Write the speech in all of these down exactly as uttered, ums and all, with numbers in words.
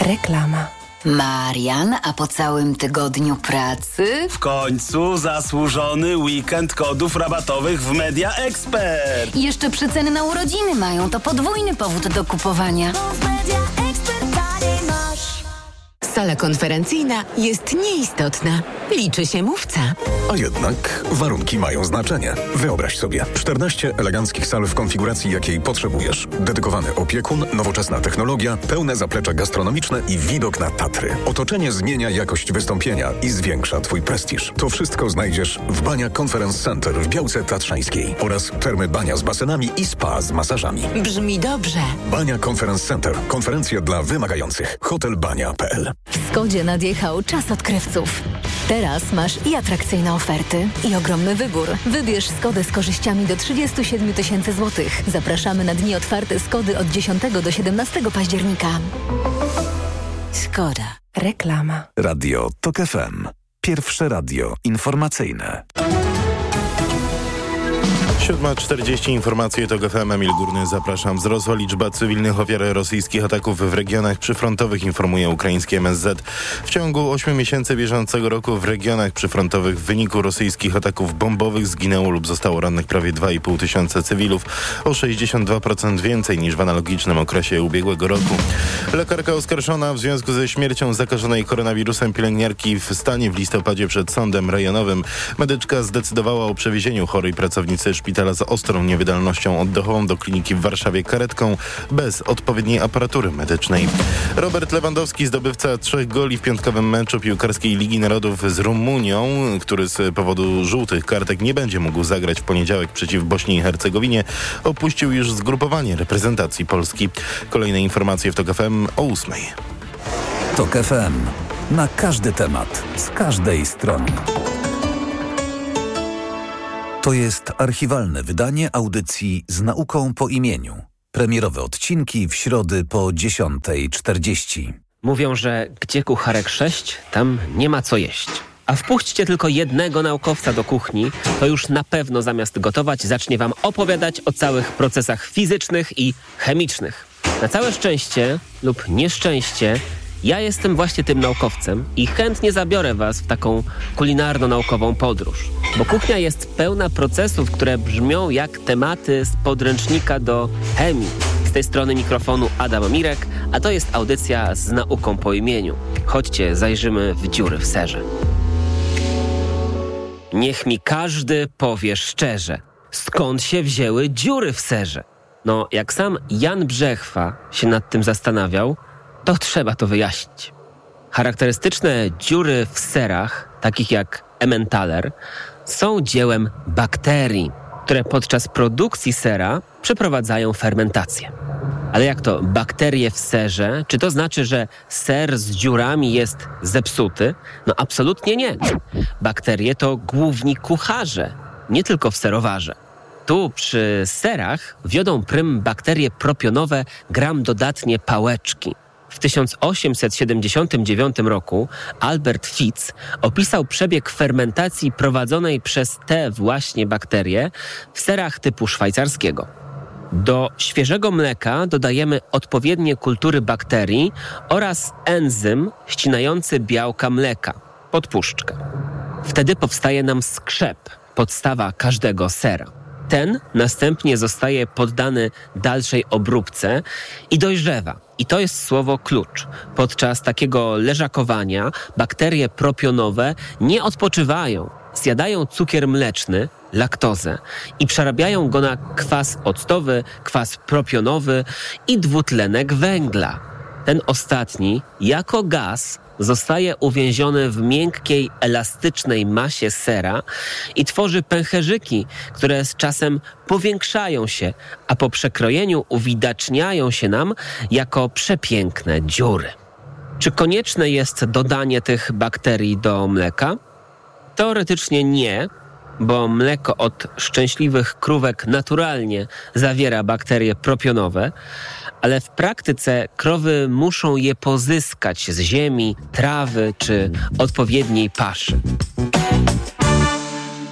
Reklama. Marian, a po całym tygodniu pracy? W końcu zasłużony weekend kodów rabatowych w Media Expert. I jeszcze przeceny na urodziny mają, to podwójny powód do kupowania. Sala konferencyjna jest nieistotna. Liczy się mówca. A jednak warunki mają znaczenie. Wyobraź sobie, czternaście eleganckich sal w konfiguracji, jakiej potrzebujesz. Dedykowany opiekun, nowoczesna technologia, pełne zaplecze gastronomiczne i widok na Tatry. Otoczenie zmienia jakość wystąpienia i zwiększa Twój prestiż. To wszystko znajdziesz w Bania Conference Center w Białce Tatrzańskiej oraz termy Bania z basenami i spa z masażami. Brzmi dobrze. Bania Conference Center. Konferencje dla wymagających. hotel bania kropka p l. W Skodzie nadjechał czas odkrywców. Teraz masz i atrakcyjne oferty, i ogromny wybór. Wybierz Skodę z korzyściami do trzydzieści siedem tysięcy złotych. Zapraszamy na dni otwarte Skody od dziesiątego do siedemnastego października. Szkoda. Reklama. Radio Tok F M. Pierwsze radio informacyjne. siódma czterdzieści, informacje TOK F M, Emil Górny, zapraszam. Wzrosła liczba cywilnych ofiar rosyjskich ataków w regionach przyfrontowych, informuje ukraińskie M S Z. W ciągu ośmiu miesięcy bieżącego roku w regionach przyfrontowych w wyniku rosyjskich ataków bombowych zginęło lub zostało rannych prawie dwa i pół tysiąca cywilów, o sześćdziesiąt dwa procent więcej niż w analogicznym okresie ubiegłego roku. Lekarka oskarżona w związku ze śmiercią zakażonej koronawirusem pielęgniarki w Stanie w listopadzie przed sądem rejonowym. Medyczka zdecydowała o przewiezieniu chorej pracownicy szpitala z ostrą niewydolnością oddechową do kliniki w Warszawie karetką bez odpowiedniej aparatury medycznej. Robert Lewandowski, zdobywca trzech goli w piątkowym meczu piłkarskiej Ligi Narodów z Rumunią, który z powodu żółtych kartek nie będzie mógł zagrać w poniedziałek przeciw Bośni i Hercegowinie, opuścił już zgrupowanie reprezentacji Polski. Kolejne informacje w TOK F M o ósmej. TOK F M. Na każdy temat, z każdej strony. To jest archiwalne wydanie audycji Z nauką po imieniu. Premierowe odcinki w środy po dziesiąta czterdzieści. Mówią, że gdzie kucharek sześć, tam nie ma co jeść. A wpuśćcie tylko jednego naukowca do kuchni, to już na pewno zamiast gotować zacznie wam opowiadać o całych procesach fizycznych i chemicznych. Na całe szczęście lub nieszczęście ja jestem właśnie tym naukowcem i chętnie zabiorę was w taką kulinarno-naukową podróż. Bo kuchnia jest pełna procesów, które brzmią jak tematy z podręcznika do chemii. Z tej strony mikrofonu Adam Mirek, a to jest audycja Z nauką po imieniu. Chodźcie, zajrzymy w dziury w serze. Niech mi każdy powie szczerze, skąd się wzięły dziury w serze? No, jak sam Jan Brzechwa się nad tym zastanawiał, to trzeba to wyjaśnić. Charakterystyczne dziury w serach, takich jak Emmentaler, są dziełem bakterii, które podczas produkcji sera przeprowadzają fermentację. Ale jak to bakterie w serze? Czy to znaczy, że ser z dziurami jest zepsuty? No absolutnie nie. Bakterie to główni kucharze, nie tylko w serowarze. Tu przy serach wiodą prym bakterie propionowe gram dodatnie pałeczki. W tysiąc osiemset siedemdziesiątym dziewiątym roku Albert Fitz opisał przebieg fermentacji prowadzonej przez te właśnie bakterie w serach typu szwajcarskiego. Do świeżego mleka dodajemy odpowiednie kultury bakterii oraz enzym ścinający białka mleka, podpuszczkę. Wtedy powstaje nam skrzep, podstawa każdego sera. Ten następnie zostaje poddany dalszej obróbce i dojrzewa. I to jest słowo klucz. Podczas takiego leżakowania bakterie propionowe nie odpoczywają. Zjadają cukier mleczny, laktozę i przerabiają go na kwas octowy, kwas propionowy i dwutlenek węgla. Ten ostatni, jako gaz, zostaje uwięziony w miękkiej, elastycznej masie sera i tworzy pęcherzyki, które z czasem powiększają się, a po przekrojeniu uwidaczniają się nam jako przepiękne dziury. Czy konieczne jest dodanie tych bakterii do mleka? Teoretycznie nie, bo mleko od szczęśliwych krówek naturalnie zawiera bakterie propionowe, ale w praktyce krowy muszą je pozyskać z ziemi, trawy czy odpowiedniej paszy.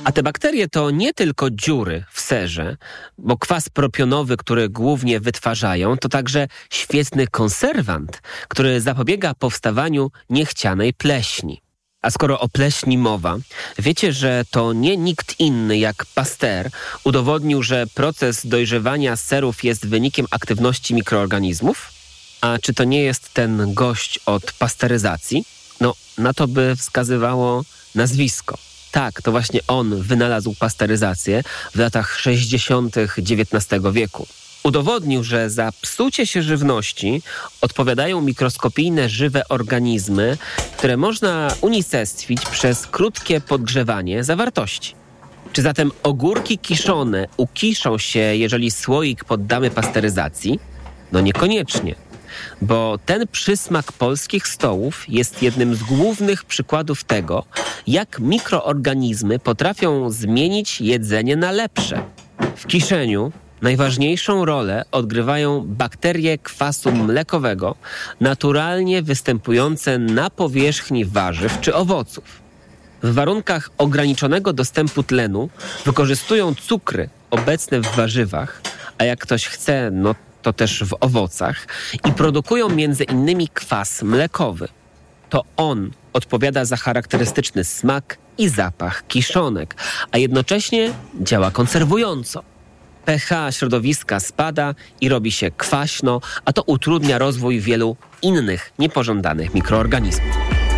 A te bakterie to nie tylko dziury w serze, bo kwas propionowy, który głównie wytwarzają, to także świetny konserwant, który zapobiega powstawaniu niechcianej pleśni. A skoro o pleśni mowa, wiecie, że to nie nikt inny jak Pasteur udowodnił, że proces dojrzewania serów jest wynikiem aktywności mikroorganizmów? A czy to nie jest ten gość od pasteryzacji? No, na to by wskazywało nazwisko. Tak, to właśnie on wynalazł pasteryzację w latach sześćdziesiątych dziewiętnastego wieku. Udowodnił, że za psucie się żywności odpowiadają mikroskopijne żywe organizmy, które można unicestwić przez krótkie podgrzewanie zawartości. Czy zatem ogórki kiszone ukiszą się, jeżeli słoik poddamy pasteryzacji? No niekoniecznie, bo ten przysmak polskich stołów jest jednym z głównych przykładów tego, jak mikroorganizmy potrafią zmienić jedzenie na lepsze. W kiszeniu najważniejszą rolę odgrywają bakterie kwasu mlekowego, naturalnie występujące na powierzchni warzyw czy owoców. W warunkach ograniczonego dostępu tlenu wykorzystują cukry obecne w warzywach, a jak ktoś chce, no to też w owocach, i produkują między innymi kwas mlekowy. To on odpowiada za charakterystyczny smak i zapach kiszonek, a jednocześnie działa konserwująco. pH środowiska spada i robi się kwaśno, a to utrudnia rozwój wielu innych niepożądanych mikroorganizmów.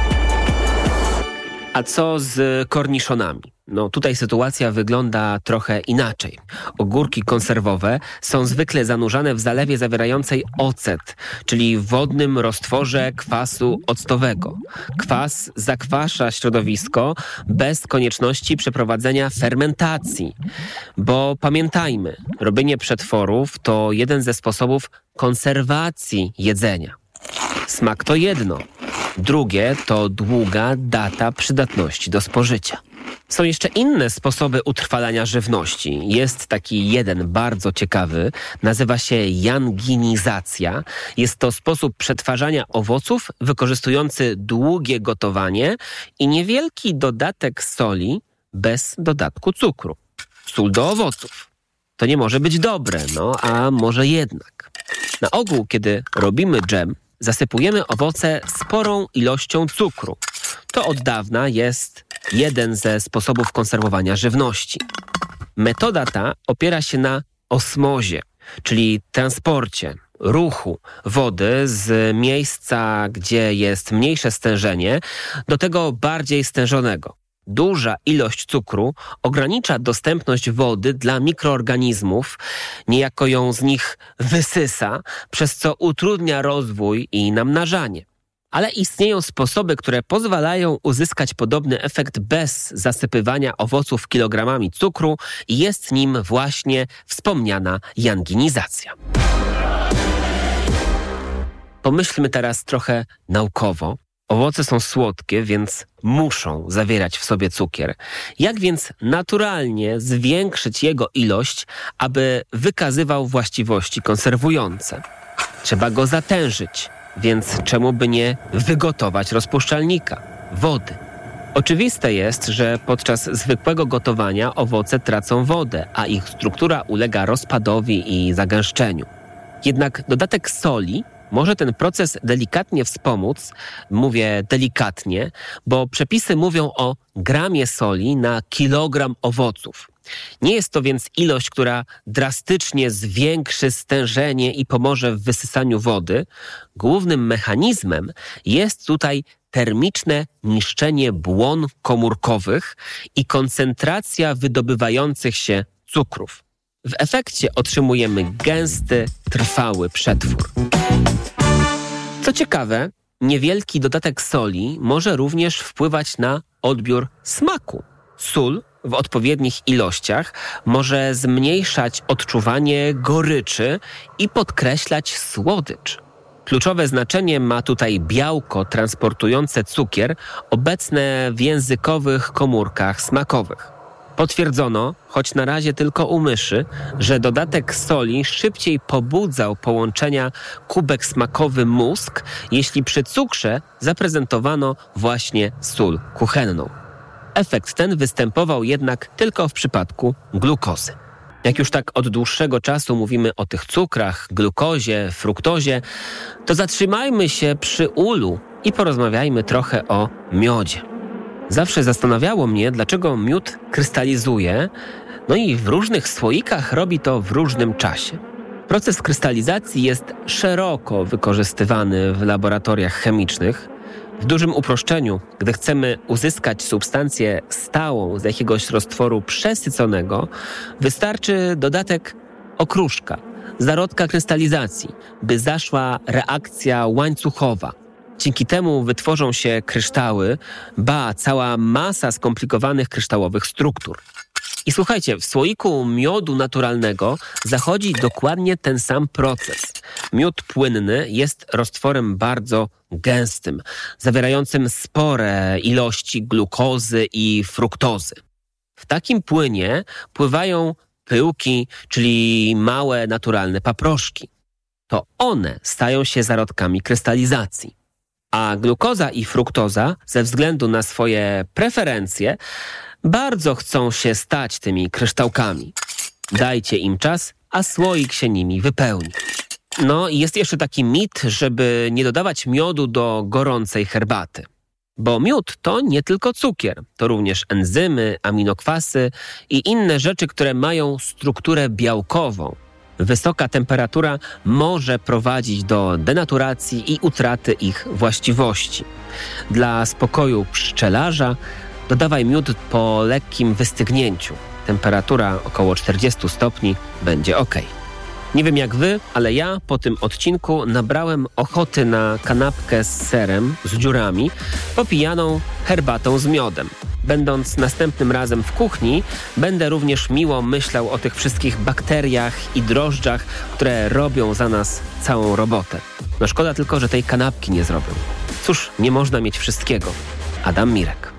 A co z korniszonami? No tutaj sytuacja wygląda trochę inaczej. Ogórki konserwowe są zwykle zanurzane w zalewie zawierającej ocet, czyli wodnym roztworze kwasu octowego. Kwas zakwasza środowisko bez konieczności przeprowadzenia fermentacji. Bo pamiętajmy, robienie przetworów to jeden ze sposobów konserwacji jedzenia. Smak to jedno. Drugie to długa data przydatności do spożycia. Są jeszcze inne sposoby utrwalania żywności. Jest taki jeden bardzo ciekawy, nazywa się janginizacja. Jest to sposób przetwarzania owoców wykorzystujący długie gotowanie i niewielki dodatek soli bez dodatku cukru. Sól do owoców. To nie może być dobre, no a może jednak. Na ogół, kiedy robimy dżem, zasypujemy owoce sporą ilością cukru. To od dawna jest jeden ze sposobów konserwowania żywności. Metoda ta opiera się na osmozie, czyli transporcie, ruchu wody z miejsca, gdzie jest mniejsze stężenie, do tego bardziej stężonego. Duża ilość cukru ogranicza dostępność wody dla mikroorganizmów, niejako ją z nich wysysa, przez co utrudnia rozwój i namnażanie. Ale istnieją sposoby, które pozwalają uzyskać podobny efekt bez zasypywania owoców kilogramami cukru i jest nim właśnie wspomniana janginizacja. Pomyślmy teraz trochę naukowo. Owoce są słodkie, więc muszą zawierać w sobie cukier. Jak więc naturalnie zwiększyć jego ilość, aby wykazywał właściwości konserwujące? Trzeba go zatężyć, więc czemu by nie wygotować rozpuszczalnika, wody? Oczywiste jest, że podczas zwykłego gotowania owoce tracą wodę, a ich struktura ulega rozpadowi i zagęszczeniu. Jednak dodatek soli może ten proces delikatnie wspomóc, mówię delikatnie, bo przepisy mówią o gramie soli na kilogram owoców. Nie jest to więc ilość, która drastycznie zwiększy stężenie i pomoże w wysysaniu wody. Głównym mechanizmem jest tutaj termiczne niszczenie błon komórkowych i koncentracja wydobywających się cukrów. W efekcie otrzymujemy gęsty, trwały przetwór. Co ciekawe, niewielki dodatek soli może również wpływać na odbiór smaku. Sól w odpowiednich ilościach może zmniejszać odczuwanie goryczy i podkreślać słodycz. Kluczowe znaczenie ma tutaj białko transportujące cukier obecne w językowych komórkach smakowych. Potwierdzono, choć na razie tylko u myszy, że dodatek soli szybciej pobudzał połączenia kubek smakowy-mózg, jeśli przy cukrze zaprezentowano właśnie sól kuchenną. Efekt ten występował jednak tylko w przypadku glukozy. Jak już tak od dłuższego czasu mówimy o tych cukrach, glukozie, fruktozie, to zatrzymajmy się przy ulu i porozmawiajmy trochę o miodzie. Zawsze zastanawiało mnie, dlaczego miód krystalizuje, no i w różnych słoikach robi to w różnym czasie. Proces krystalizacji jest szeroko wykorzystywany w laboratoriach chemicznych. W dużym uproszczeniu, gdy chcemy uzyskać substancję stałą z jakiegoś roztworu przesyconego, wystarczy dodatek okruszka, zarodka krystalizacji, by zaszła reakcja łańcuchowa. Dzięki temu wytworzą się kryształy, ba, cała masa skomplikowanych kryształowych struktur. I słuchajcie, w słoiku miodu naturalnego zachodzi dokładnie ten sam proces. Miód płynny jest roztworem bardzo gęstym, zawierającym spore ilości glukozy i fruktozy. W takim płynie pływają pyłki, czyli małe naturalne paproszki. To one stają się zarodkami krystalizacji. A glukoza i fruktoza, ze względu na swoje preferencje, bardzo chcą się stać tymi kryształkami. Dajcie im czas, a słoik się nimi wypełni. No i jest jeszcze taki mit, żeby nie dodawać miodu do gorącej herbaty. Bo miód to nie tylko cukier, to również enzymy, aminokwasy i inne rzeczy, które mają strukturę białkową. Wysoka temperatura może prowadzić do denaturacji i utraty ich właściwości. Dla spokoju pszczelarza dodawaj miód po lekkim wystygnięciu. Temperatura około czterdzieści stopni będzie ok. Nie wiem jak wy, ale ja po tym odcinku nabrałem ochoty na kanapkę z serem, z dziurami, popijaną herbatą z miodem. Będąc następnym razem w kuchni, będę również miło myślał o tych wszystkich bakteriach i drożdżach, które robią za nas całą robotę. No szkoda tylko, że tej kanapki nie zrobią. Cóż, nie można mieć wszystkiego. Adam Mirek.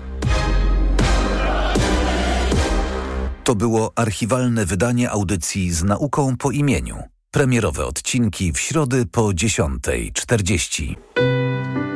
To było archiwalne wydanie audycji z nauką po imieniu. Premierowe odcinki w środę po dziesiątej czterdzieści.